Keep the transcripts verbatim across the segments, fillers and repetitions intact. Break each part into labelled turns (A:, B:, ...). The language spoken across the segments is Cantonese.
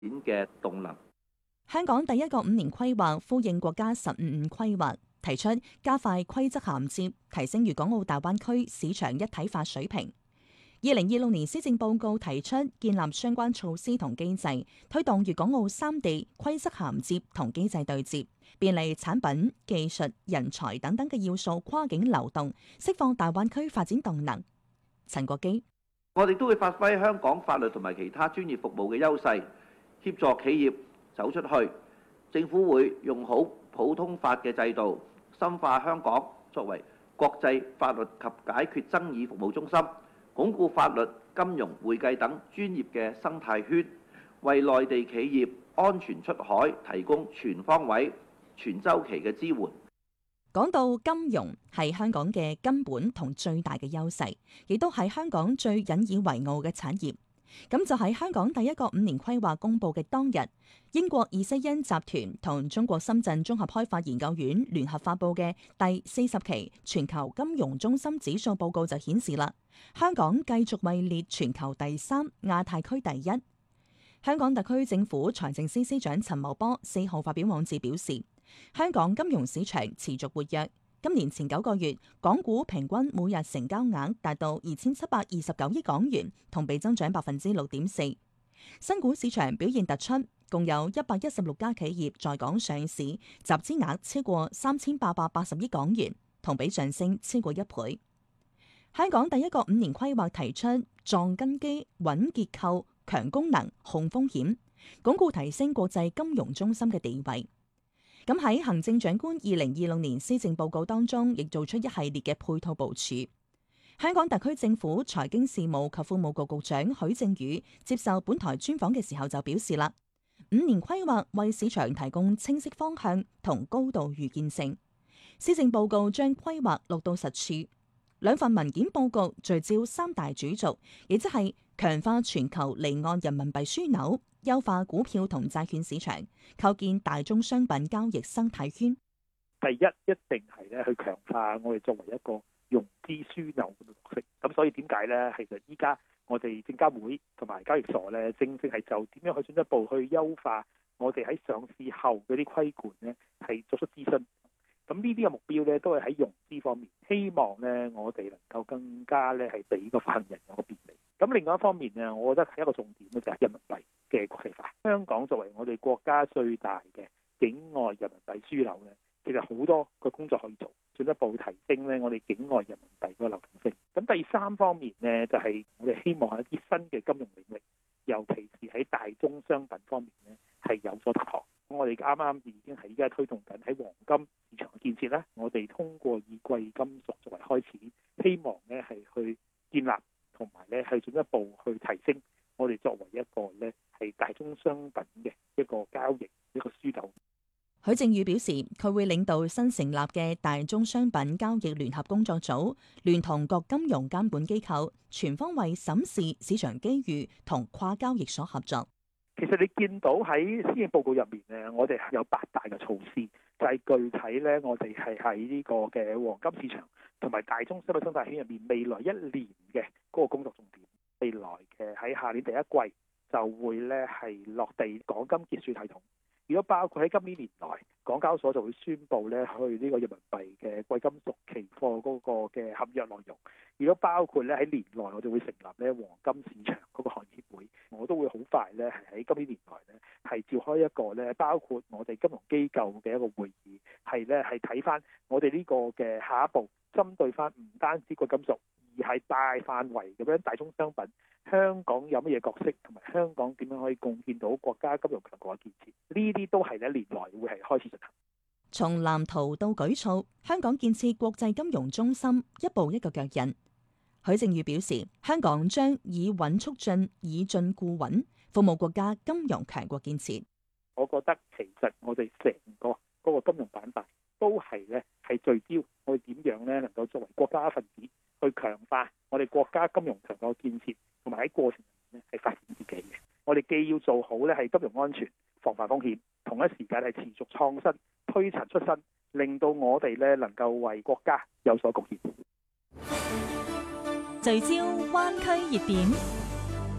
A: 嘅動能。
B: 香港第一個五年規劃呼應國家十五五規劃，提出加快規則銜接，提升粵港澳大灣區市場一體化水平。二零二六年施政報告提出建立相關措施同機制，推動粵港澳三地規則銜接同機制對接，便利產品、技術、人才等等嘅要素跨境流動，釋放大灣區發展動能。陳國基，
A: 我哋都會發揮香港法律同埋其他專業服務嘅優勢，協助企業走出去。政府會用好普通法嘅制度，深化香港作為國際法律及解決爭議服務中心，鞏固法律、金融、會計等專業嘅生態圈，為內地企業安全出海提供全方位、全週期嘅支援。
B: 講到金融係香港嘅根本同最大嘅優勢，亦都係香港最引以為傲嘅產業。咁就喺香港第一個五年規劃公佈嘅當日，英國爾西恩集團同中國深圳綜合開發研究院聯合發佈嘅第四十期全球金融中心指數報告就顯示啦，香港繼續位列全球第三、亞太區第一。香港特區政府財政司司長陳茂波四號發表網誌表示，香港金融市場持續活躍。今年前九個月，港股平均每日成交額達到二千七百二十九億港元，同比增長百分之六點四。新股市場表現突出，共有一百一十六家企業在港上市，集資額超過三千八百八十億港元，同比上升超過一倍。香港第一個五年規劃提出壯根基、穩結構、強功能、控風險，鞏固提升國際金融中心嘅地位。咁喺行政長官二零二六年施政報告當中，亦做出一系列嘅配套部署。香港特區政府財經事務及庫務局局長許正宇接受本台專訪嘅時候就表示啦，五年規劃為市場提供清晰方向同高度預見性。施政報告將規劃落到實處，兩份文件報告聚焦三大主軸，亦即係強化全球離岸人民幣樞紐，優化股票同債券市場，構建大宗商品交易生態圈。
C: 第一，一定係咧去強化我哋作為一個融資樞紐嘅角色。咁所以點解咧？其實依家我哋證監會同埋交易所咧，正正係就點樣去進一步去優化我哋喺上市後嗰啲規管咧，係作出諮詢。咁呢啲嘅目標咧，都係喺融資方面，希望咧我哋能夠更加咧係俾個發行人有個便利。咁另外一方面呢，我覺得係一個重點咧，就係人民幣嘅國際化。香港作為我哋國家最大嘅境外人民幣樞紐咧，其實好多個工作可以做，進一步提升咧我哋境外人民幣個流動性。咁第三方面呢，就係我哋希望喺一啲新嘅金融領域，尤其是喺大宗商品方面呢，係有所突破。我哋啱啱已經係依家推動緊喺黃金市場嘅建設啦。我哋通過以貴金屬作為開始，希望咧係去建立同埋咧係進一步去提升我哋作為一個咧係大宗商品嘅一個交易一個樞紐。
B: 許正宇表示，佢會領導新成立嘅大宗商品交易聯合工作組，聯同各金融監管機構，全方位審視市場機遇同跨交易所合作。
C: 其實你見到喺施政報告入面咧，我哋係有八大嘅措施，就係具體咧，我哋係喺呢個嘅黃金市場同埋大宗商品生態圈入面，未來一年嘅嗰個工作重點。未來嘅喺下年第一季就會咧係落地港金結算系統。如果包括喺今年年內，港交所就會宣布咧去呢個人民幣嘅貴金屬期貨嗰個嘅合約內容。如果包括咧喺年內，我哋會成立咧黃金市場嗰個行業協會，我都會好快咧係喺今年年內咧係召開一個咧包括我哋金融機構嘅一個會議，係咧係睇翻我哋呢個嘅下一步，針對翻唔單止貴金屬，而係大範圍咁樣大宗商品，香港有乜嘢角色，同埋香港點樣可以貢獻到國家金融強國嘅建設，呢啲都係咧年內會係開始進行。
B: 從藍圖到舉措，香港建設國際金融中心一步一個腳印。許正宇表示，香港將以穩促進，以進固穩，服務國家金融強國建設。
C: 我覺得其實我哋成個嗰個金融板塊都係咧係聚焦我哋點樣咧能夠作為國家一份子去強化我哋國家金融強國建設，同埋喺過程入面咧係發展自己嘅。我哋既要做好咧係金融安全、防範風險，同一時間係持續創新、推陳出新，令到我哋咧能夠為國家有所貢獻。
B: 聚焦灣區熱點。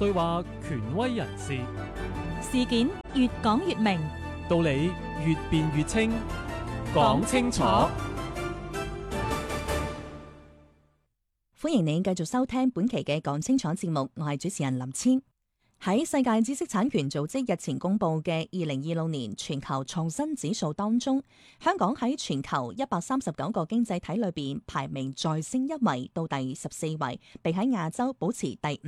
D: 對話權威人士，
E: 事件越講越明，
D: 道理越辯越清，講清楚。
B: 歡迎你繼續收聽本期嘅講清楚節目，我係主持人林千。喺世界知識產權組織日前公布嘅二零二六年全球創新指數當中，香港喺全球一百三十九個經濟體裏邊排名再升一位到第十四位，並喺亞洲保持第